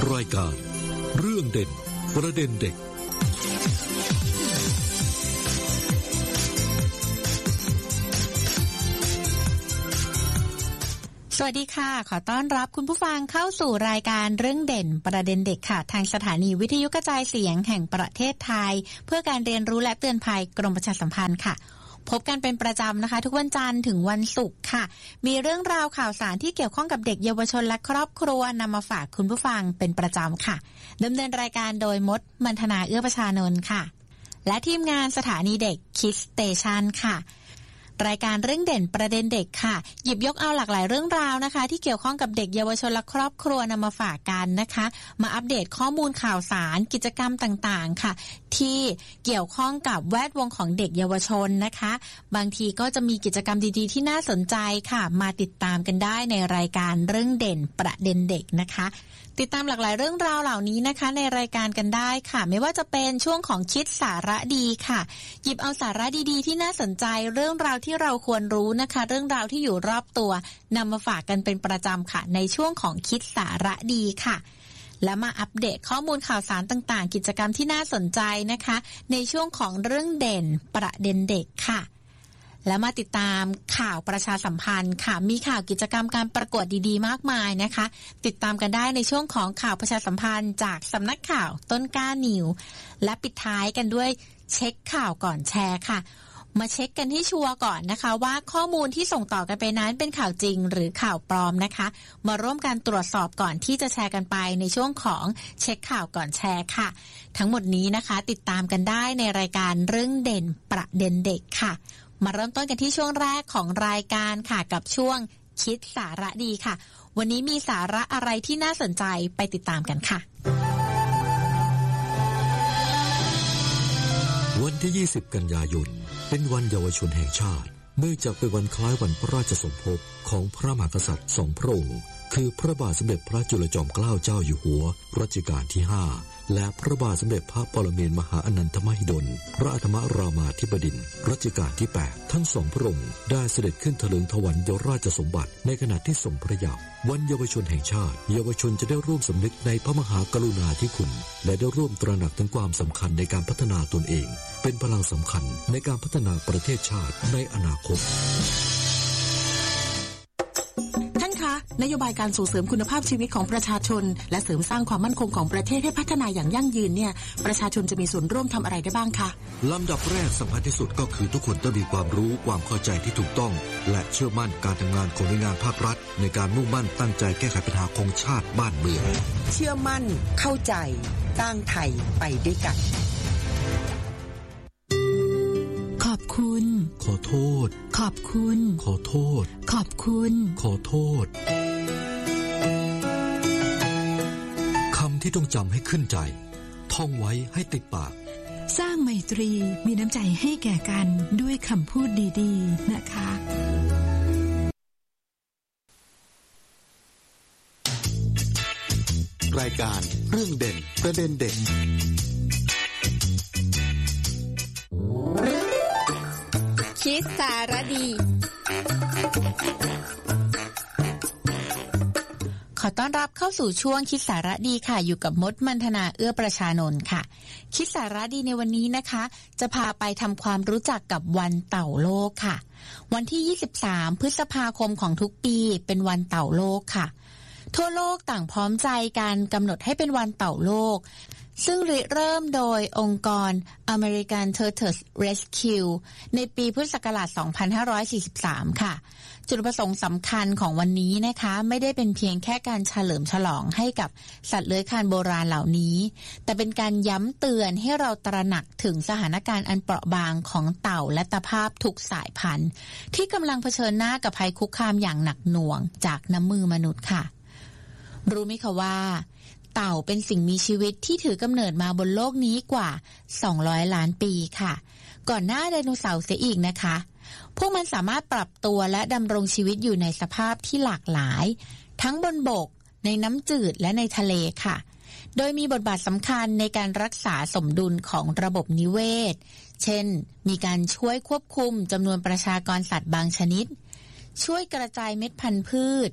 รายการเรื่องเด่นประเด็นเด็กสวัสดีค่ะขอต้อนรับคุณผู้ฟังเข้าสู่รายการเรื่องเด่นประเด็นเด็กค่ะทางสถานีวิทยุกระจายเสียงแห่งประเทศไทยเพื่อการเรียนรู้และเตือนภัยกรมประชาสัมพันธ์ค่ะพบกันเป็นประจำนะคะทุกวันจันทร์ถึงวันศุกร์ค่ะมีเรื่องราวข่าวสารที่เกี่ยวข้องกับเด็กเยาวชนและครอบครัวนำมาฝากคุณผู้ฟังเป็นประจำค่ะดำเนินรายการโดยมดมนธนาเอื้อประชานนท์ค่ะและทีมงานสถานีเด็ก Kids Station ค่ะรายการเรื่องเด่นประเด็นเด็กค่ะหยิบยกเอาหลากหลายเรื่องราวนะคะที่เกี่ยวข้องกับเด็กเยาวชนและครอบครัวนำมาฝากกันนะคะมาอัปเดตข้อมูลข่าวสารกิจกรรมต่างๆค่ะที่เกี่ยวข้องกับแวดวงของเด็กเยาวชนนะคะบางทีก็จะมีกิจกรรมดีๆที่น่าสนใจค่ะมาติดตามกันได้ในรายการเรื่องเด่นประเด็นเด็กนะคะติดตามหลากหลายเรื่องราวเหล่านี้นะคะในรายการกันได้ค่ะไม่ว่าจะเป็นช่วงของคิดสาระดีค่ะหยิบเอาสาระดีๆที่น่าสนใจเรื่องราวที่เราควรรู้นะคะเรื่องราวที่อยู่รอบตัวนำมาฝากกันเป็นประจำค่ะในช่วงของคิดสาระดีค่ะและมาอัปเดตข้อมูลข่าวสารต่างๆกิจกรรมที่น่าสนใจนะคะในช่วงของเรื่องเด่นประเด็นเด็กค่ะและมาติดตามข่าวประชาสัมพันธ์ค่ะมีข่าวกิจกรรมการประกวดดีๆมากมายนะคะติดตามกันได้ในช่วงของข่าวประชาสัมพันธ์จากสำนักข่าวต้นกล้านิวและปิดท้ายกันด้วยเช็คข่าวก่อนแชร์ค่ะมาเช็คกันให้ชัวร์ก่อนนะคะว่าข้อมูลที่ส่งต่อกันไปนั้นเป็นข่าวจริงหรือข่าวปลอมนะคะมาร่วมกันตรวจสอบก่อนที่จะแชร์กันไปในช่วงของเช็คข่าวก่อนแชร์ค่ะทั้งหมดนี้นะคะติดตามกันได้ในรายการเรื่องเด่นประเด็นเด็กค่ะมาเริ่มต้นกันที่ช่วงแรกของรายการค่ะกับช่วงคิดสาระดีค่ะวันนี้มีสาระอะไรที่น่าสนใจไปติดตามกันค่ะวันที่20กันยายนเป็นวันเยาวชนแห่งชาติเนื่องจากเป็นวันคล้ายวันพระราชสมภพของพระมหากษัตริย์สองพระองค์คือพระบาทสมเด็จพระจุลจอมเกล้าเจ้าอยู่หัวรัชกาลที่5และพระบาทสมเด็จพระปรเมนมหาอนันทมหิดลพระอัฐมรามาธิบดินทร์รัชกาลที่8ทั้งสองพระองค์ได้เสด็จขึ้นถลิงถวัลย์ราชสมบัติในขณะที่ทรงพระเยาว์วันเยาวชนแห่งชาติเยาวชนจะได้ร่วมสำนึกในพระมหากรุณาธิคุณและได้ร่วมตระหนักถึงความสำคัญในการพัฒนาตนเองเป็นพลังสำคัญในการพัฒนาประเทศชาติในอนาคตนโยบายการส่งเสริมคุณภาพชีวิตของประชาชนและเสริมสร้างความมั่นคงของประเทศให้พัฒนาอย่างยั่งยืนเนี่ยประชาชนจะมีส่วนร่วมทำอะไรได้บ้างคะลำดับแรกสำคัญที่สุดก็คือทุกคนต้องมีความรู้ความเข้าใจที่ถูกต้องและเชื่อมั่นการทำงานของหน่วยงานภาครัฐในการมุ่งมั่นตั้งใจแก้ไขปัญหาของชาติบ้านเมืองเชื่อมั่นเข้าใจสร้างไทยไปด้วยกันขอบคุณขอโทษขอบคุณขอโทษขอบคุณขอโทษคำที่ต้องจำให้ขึ้นใจท่องไว้ให้ติดปากสร้างไมตรีมีน้ำใจให้แก่กันด้วยคำพูดดีๆนะคะรายการเรื่องเด่นประเด็นเด็กคิดสาระดีขอต้อนรับเข้าสู่ช่วงคิดสาระดีค่ะอยู่กับมดมนธนาเอื้อประชานนท์ค่ะคิดสาระดีในวันนี้นะคะจะพาไปทำความรู้จักกับวันเต่าโลกค่ะวันที่23พฤษภาคมของทุกปีเป็นวันเต่าโลกค่ะทั่วโลกต่างพร้อมใจการกำหนดให้เป็นวันเต่าโลกซึ่งเริ่มโดยองค์กร American Turtle Rescue ในปีพุทธศักราช 2543 ค่ะจุดประสงค์สำคัญของวันนี้นะคะไม่ได้เป็นเพียงแค่การเฉลิมฉลองให้กับสัตว์เลื้อยคลานโบราณเหล่านี้แต่เป็นการย้ำเตือนให้เราตระหนักถึงสถานการณ์อันเปราะบางของเต่าและตะภาพทุกสายพันธุ์ที่กำลังเผชิญหน้ากับภัยคุกคามอย่างหนักหน่วงจากน้ำมือมนุษย์ค่ะรู้ไหมคะว่าเต่าเป็นสิ่งมีชีวิตที่ถือกำเนิดมาบนโลกนี้กว่า200ล้านปีค่ะก่อนหน้าไดโนเสาร์เสียอีกนะคะพวกมันสามารถปรับตัวและดำรงชีวิตอยู่ในสภาพที่หลากหลายทั้งบนบกในน้ำจืดและในทะเลค่ะโดยมีบทบาทสำคัญในการรักษาสมดุลของระบบนิเวศเช่นมีการช่วยควบคุมจำนวนประชากรสัตว์บางชนิดช่วยกระจายเม็ดพันธุ์พืช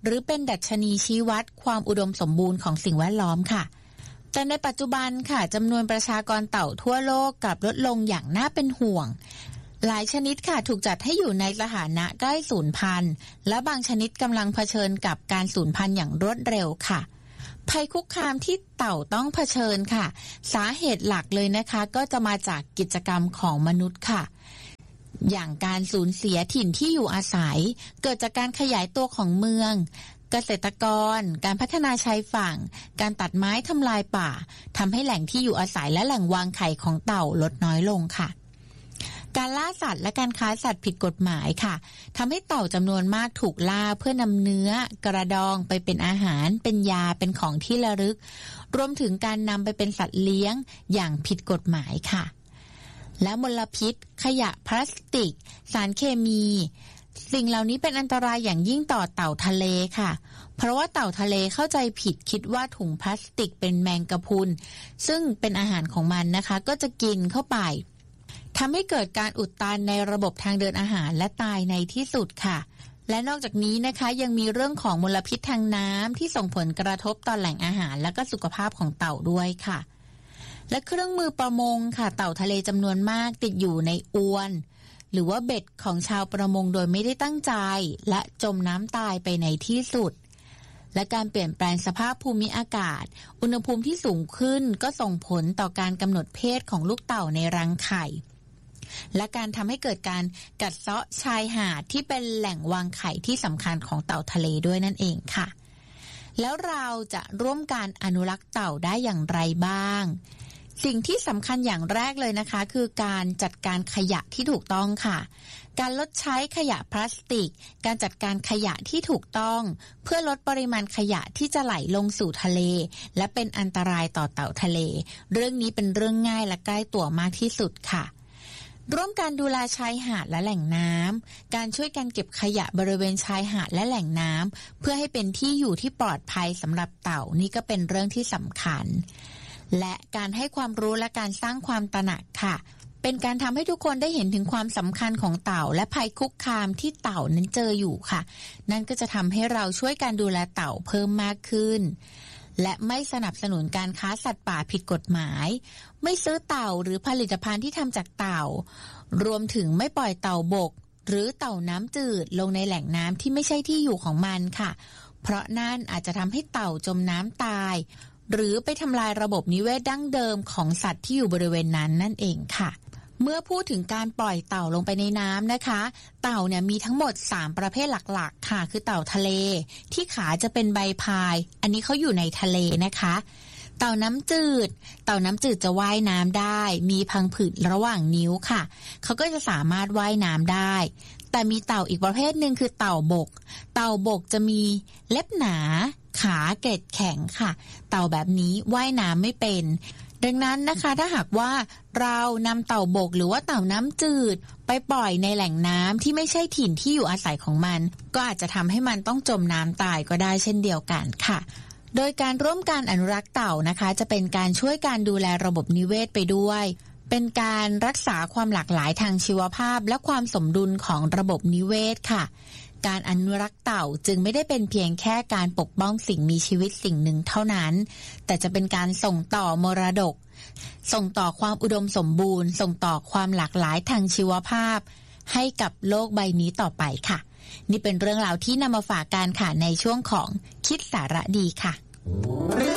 หรือเป็นดัชนีชี้วัดความอุดมสมบูรณ์ของสิ่งแวดล้อมค่ะแต่ในปัจจุบันค่ะจำนวนประชากรเต่าทั่วโลกกลับลดลงอย่างน่าเป็นห่วงหลายชนิดค่ะถูกจัดให้อยู่ในสถานะใกล้สูญพันธุ์และบางชนิดกำลังเผชิญกับการสูญพันธุ์อย่างรวดเร็วค่ะภัยคุกคามที่เต่าต้องเผชิญค่ะสาเหตุหลักเลยนะคะก็จะมาจากกิจกรรมของมนุษย์ค่ะอย่างการสูญเสียถิ่นที่อยู่อาศัยเกิดจากการขยายตัวของเมืองเกษตรกรการพัฒนาชายฝั่งการตัดไม้ทำลายป่าทำให้แหล่งที่อยู่อาศัยและแหล่งวางไข่ของเต่าลดน้อยลงค่ะการล่าสัตว์และการค้าสัตว์ผิดกฎหมายค่ะทำให้เต่าจำนวนมากถูกล่าเพื่อนำเนื้อกระดองไปเป็นอาหารเป็นยาเป็นของที่ระลึกรวมถึงการนำไปเป็นสัตว์เลี้ยงอย่างผิดกฎหมายค่ะและมลพิษขยะพลาสติกสารเคมีสิ่งเหล่านี้เป็นอันตรายอย่างยิ่งต่อเต่าทะเลค่ะเพราะว่าเต่าทะเลเข้าใจผิดคิดว่าถุงพลาสติกเป็นแมงกะพรุนซึ่งเป็นอาหารของมันนะคะก็จะกินเข้าไปทำให้เกิดการอุดตันในระบบทางเดินอาหารและตายในที่สุดค่ะและนอกจากนี้นะคะยังมีเรื่องของมลพิษทางน้ำที่ส่งผลกระทบต่อแหล่งอาหารและก็สุขภาพของเต่าด้วยค่ะและเครื่องมือประมงค่ะเต่าทะเลจำนวนมากติดอยู่ในอวนหรือว่าเบ็ดของชาวประมงโดยไม่ได้ตั้งใจและจมน้ำตายไปในที่สุดและการเปลี่ยนแปลงสภาพภูมิอากาศอุณหภูมิที่สูงขึ้นก็ส่งผลต่อการกำหนดเพศของลูกเต่าในรังไข่และการทำให้เกิดการกัดเซาะชายหาดที่เป็นแหล่งวางไข่ที่สำคัญของเต่าทะเลด้วยนั่นเองค่ะแล้วเราจะร่วมกันอนุรักษ์เต่าได้อย่างไรบ้างสิ่งที่สำคัญอย่างแรกเลยนะคะคือการจัดการขยะที่ถูกต้องค่ะการลดใช้ขยะพลาสติกการจัดการขยะที่ถูกต้องเพื่อลดปริมาณขยะที่จะไหลลงสู่ทะเลและเป็นอันตรายต่อเต่าทะเลเรื่องนี้เป็นเรื่องง่ายและใกล้ตัวมากที่สุดค่ะร่วมกันดูแลชายหาดและแหล่งน้ำการช่วยกันเก็บขยะบริเวณชายหาดและแหล่งน้ำเพื่อให้เป็นที่อยู่ที่ปลอดภัยสำหรับเต่านี่ก็เป็นเรื่องที่สำคัญและการให้ความรู้และการสร้างความตระหนักค่ะเป็นการทำให้ทุกคนได้เห็นถึงความสำคัญของเต่าและภัยคุกคามที่เต่านั้นเจออยู่ค่ะนั่นก็จะทำให้เราช่วยการดูแลเต่าเพิ่มมากขึ้นและไม่สนับสนุนการค้าสัตว์ป่าผิดกฎหมายไม่ซื้อเต่าหรือผลิตภัณฑ์ที่ทำจากเต่ารวมถึงไม่ปล่อยเต่าบกหรือเต่าน้ำจืดลงในแหล่งน้ำที่ไม่ใช่ที่อยู่ของมันค่ะเพราะนั่นอาจจะทำให้เต่าจมน้ำตายหรือไปทำลายระบบนิเวศดั้งเดิมของสัตว์ที่อยู่บริเวณนั้นนั่นเองค่ะเมื่อพูดถึงการปล่อยเต่าลงไปในน้ำนะคะเต่าเนี่ยมีทั้งหมด3ประเภทหลักๆค่ะคือเต่าทะเลที่ขาจะเป็นใบพายอันนี้เขาอยู่ในทะเลนะคะเต่าน้ำจืดจะว่ายน้ำได้มีพังผืดระหว่างนิ้วค่ะเขาก็จะสามารถว่ายน้ำได้แต่มีเต่าอีกประเภทหนึ่งคือเต่าบกจะมีเล็บหนาขาเกล็ดแข็งค่ะเต่าแบบนี้ว่ายน้ำไม่เป็นดังนั้นนะคะถ้าหากว่าเรานำเต่าบกหรือว่าเต่าน้ำจืดไปปล่อยในแหล่งน้ำที่ไม่ใช่ถิ่นที่อยู่อาศัยของมันก็อาจจะทำให้มันต้องจมน้ำตายก็ได้เช่นเดียวกันค่ะโดยการร่วมกันอนุรักษ์เต่านะคะจะเป็นการช่วยการดูแลระบบนิเวศไปด้วยเป็นการรักษาความหลากหลายทางชีวภาพและความสมดุลของระบบนิเวศค่ะการอนุรักษ์เต่าจึงไม่ได้เป็นเพียงแค่การปกป้องสิ่งมีชีวิตสิ่งหนึ่งเท่านั้นแต่จะเป็นการส่งต่อมรดกส่งต่อความอุดมสมบูรณ์ส่งต่อความหลากหลายทางชีวภาพให้กับโลกใบนี้ต่อไปค่ะนี่เป็นเรื่องราวที่นำมาฝากกันค่ะในช่วงของคิดสาระดีค่ะ